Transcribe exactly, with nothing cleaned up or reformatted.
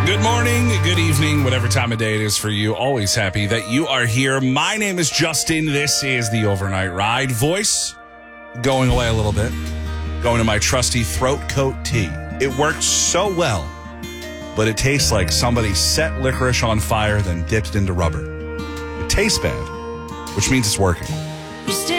Good morning, good evening, whatever time of day it is for you. Always happy that you are here. My name is Justin. This is the Overnight Ride. Voice going away a little bit. Going to my trusty throat coat tea. It works so well, but it tastes like somebody set licorice on fire, then dipped it into rubber. It tastes bad, which means it's working.